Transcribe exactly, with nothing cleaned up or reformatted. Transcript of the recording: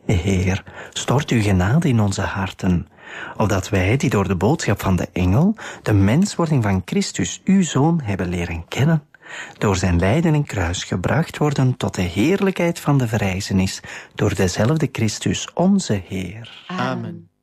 Heer, stort uw genade in onze harten, opdat wij, die door de boodschap van de engel de menswording van Christus, uw Zoon, hebben leren kennen, door zijn lijden en kruis gebracht worden tot de heerlijkheid van de verrijzenis, door dezelfde Christus, onze Heer. Amen.